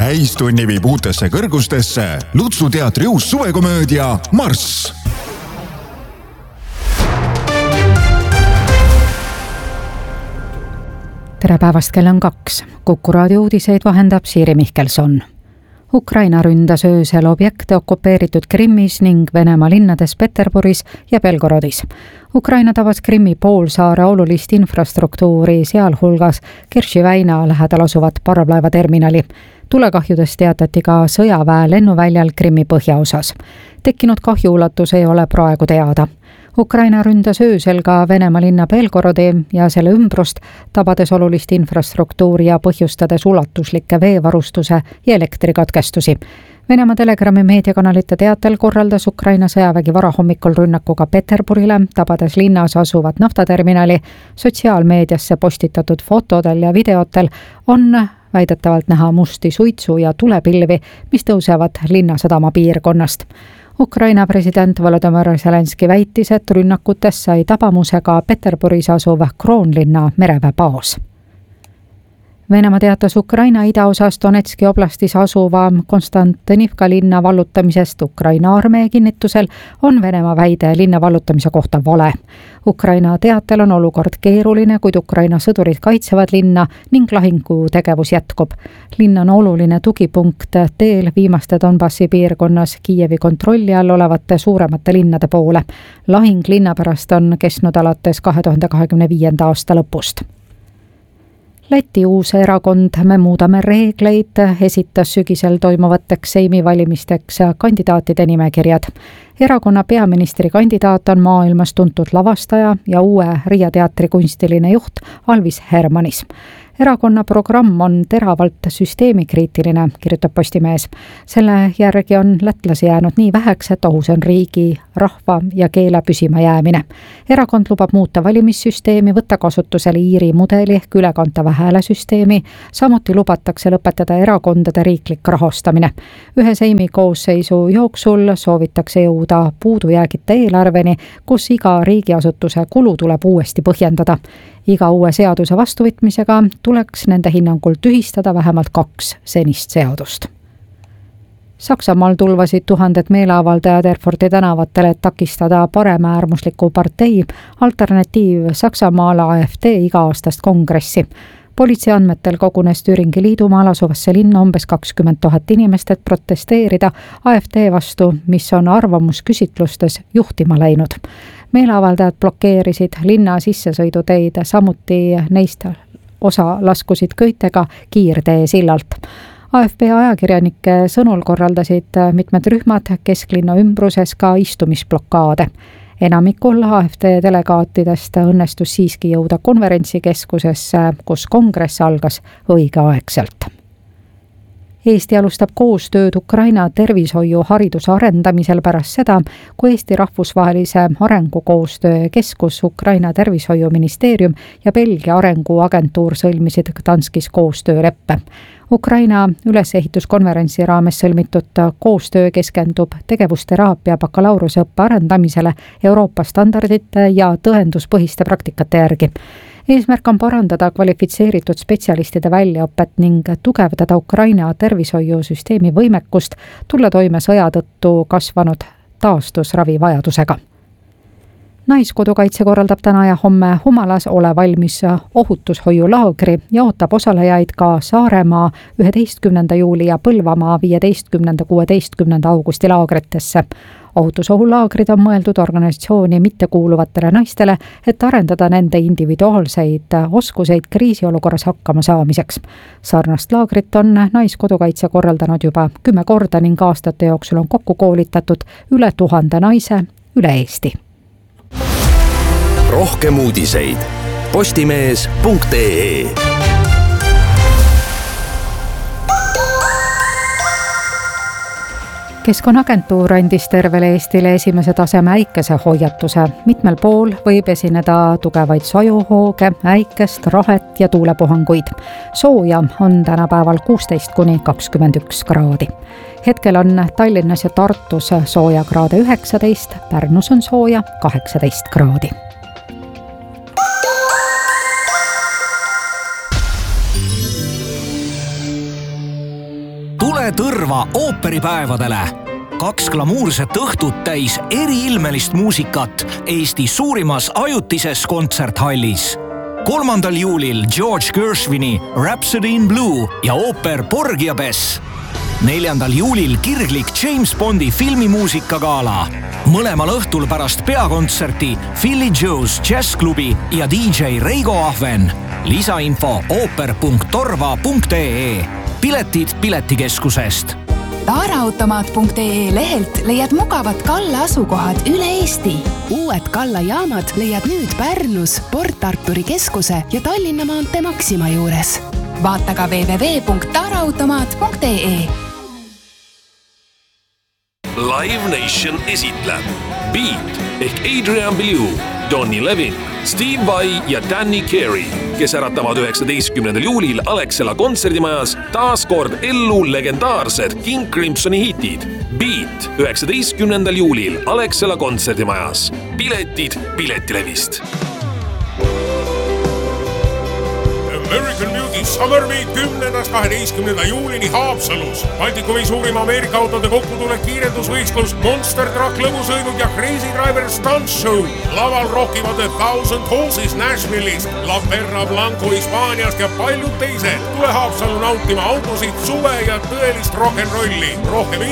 täistunni viib uutesse kõrgustesse Lutsu teatri uus suvekomöödia Marss. Tere päevast, kell on 2. Kuku raadio uudiseid vahendab Siiri Mihkelson. Ukraina ründas öösel objekte okupeeritud Krimmis ning Venemaa linnades Peterburis ja Belgorodis. Ukraina tabas Krimmi poolsaare olulist infrastruktuuri, sealhulgas Kerši väina lähedal asuvat parvlaevaterminali. Tulekahjudest teatati ka sõjaväe lennuväljal Krimmi põhjaosas. Tekkinud kahju ulatus ei ole praegu teada. Ukraina ründas öösel ka Venemaa linna Belgorodi ja selle ümbrust, tabades olulist infrastruktuuri ja põhjustades ulatuslikke veevarustuse ja elektrikatkestusi. Venemaa Telegrami meediakanalite teatel korraldas Ukraina sõjavägi varahommikul rünnakuga Peterburile, tabades linnas asuvat naftaterminali. Sotsiaalmeediasse postitatud fotodel ja videotel on väidetavalt näha musti suitsu ja tulepilvi, mis tõusevad linnasadama piirkonnast. Ukraina president Volodymyr Zelenski väitis, et rünnakutest sai tabamusega Peterburis asuv Kroonlinna mereväebaas. Venemaa teatas Ukraina idaosas Donetski oblastis asuva Konstantinivka linna vallutamisest. Ukraina armee kinnitusel on Venemaa väide linna vallutamise kohta vale. Ukraina teatel on olukord keeruline, kuid Ukraina sõdurid kaitsevad linna ning lahingutegevus jätkub. Linn on oluline tugipunkt teel viimaste Donbassi piirkonnas Kiievi kontrolli all olevate suuremate linnade poole. Lahing linna pärast on kestnud alates 2025. aasta lõpust. Läti uus erakond Me muudame reegleid esitas sügisel toimuvateks Seimi valimisteks kandidaatide nimekirjad. Erakonna peaministri kandidaat on maailmas tuntud lavastaja ja uue Riia teatri kunstiline juht Alvis Hermanis. Erakonna programm on teravalt süsteemikriitiline, kirjutab Postimees. Selle järgi on lätlasi jäänud nii väheks, et ohus on riigi, rahva ja keele püsima jäämine. Erakond lubab muuta valimissüsteemi, võtta kasutusele Iiri mudeli ehk ülekantava häälesüsteemi, samuti lubatakse lõpetada erakondade riiklik rahastamine. Ühe Seimi koosseisu jooksul soovitakse jõuda puudujäägita eelarveni, kus iga riigiasutuse kulu tuleb uuesti põhjendada. Iga uue seaduse vastuvõtmisega tuleks nende hinnangul tühistada vähemalt 2 senist seadust. Saksamaal tulvasid tuhanded meeleavaldajad Erfurti tänavatele, et takistada paremäärmusliku partei Alternatiiv Saksamaal AfD iga-aastast kongressi. Politsei andmetel kogunes Türingi liidumaal asuvasse linna umbes 20 000 inimest, et protesteerida AfD vastu, mis on arvamusküsitlustes juhtima läinud. Meeleavaldajad blokeerisid linna sissesõiduteid, samuti neist osa laskusid köitega kiirtee sillalt. AfD ajakirjanike sõnul korraldasid mitmed rühmad kesklinna ümbruses ka istumisblokaade. Enamikul AfD delegaatidest õnnestus siiski jõuda konverentsikeskusesse, kus kongress algas õigeaegselt. Eesti alustab koostööd Ukraina tervishoiu hariduse arendamisel pärast seda, kui Eesti rahvusvahelise arengukoostöö keskus, Ukraina tervishoiuministeerium ja Belgia arenguagentuur sõlmisid Gdanskis koostööleppe. Ukraina ülesehituskonverentsi raames sõlmitud koostöö keskendub tegevusteraapia bakalaureuseõppe arendamisele Euroopa standardite ja tõenduspõhiste praktikate järgi. Eesmärk on parandada kvalifitseeritud spetsialistide väljaõpet ning tugevdada Ukraina tervishoiusüsteemi võimekust tulla toime sõja tõttu kasvanud taastusravi vajadusega. Naiskodukaitse korraldab täna ja homme Humalas ole valmis ohutushoiulaagri ja ootab osalejaid ka Saaremaa 11. juuli ja Põlvamaa 15. 16. augusti laagritesse. Ohutusohulaagrid on mõeldud organisatsiooni mittekuuluvatele naistele, et arendada nende individuaalseid oskuseid kriisiolukorras hakkama saamiseks. Sarnast laagrit on Naiskodukaitse korraldanud juba 10 korda ning aastate jooksul on kokku koolitatud üle 1000 naise üle Eesti. Rohkem uudiseid postimees.ee. Keskkonnaagentuur andis tervele Eestile esimese taseme äikesehoiatuse. Mitmel pool võib esineda tugevaid sajuhooge, äikest, rahet ja tuulepuhanguid. Sooja on tänapäeval 16–21 kraadi. Hetkel on Tallinnas ja Tartus sooja kraade 19, Pärnus on sooja 18 kraadi. Tule Tõrva ooperipäevadele. 2 glamuurset õhtut täis eriilmelist muusikat Eesti suurimas ajutises kontserthallis. 3. juulil George Gershwini Rhapsody in Blue ja ooper Porgy ja Bess. 4. juulil kirglik James Bondi filmimuusikagala. Mõlemal õhtul pärast peakontserti Philly Joe's Jazzklubi ja DJ Reigo Ahven. Lisainfo ooper.torva.ee. Piletid Piletikeskusest. Taaraautomaat.ee lehelt leiad mugavad Kalla asukohad üle Eesti. Uued Kalla jaamad leiad nüüd Pärnus, Port Arturi keskuse ja Tallinna maantee Maxima juures. Vaata ka www.taaraautomaat.ee. Live Nation esitleb Beat ehk Adrian Belew, Donny Levin, Steve Vai ja Danny Carey, kes äratavad 19. juulil Alexela kontserdimajas taas kord ellu legendaarsed King Crimsoni hitid. Beat 19. juulil Alexela kontserdimajas. Piletid Piletilevist. American Beauty Summer Meet 10.–12. juulini Haapsalus. Baltikumi suurima Ameerika autode kokkutulek kiirendusvõistlus, Monster Truck lõbusõidud ja Crazy Driver Stunt Show. Laval rockivad The 1000 Horses Nashville'ist, La Perla Blanco Hispaaniast ja paljud teised. Tule Haapsalu nautima autosid, suve ja tõelist rock'n'rolli. Rohkem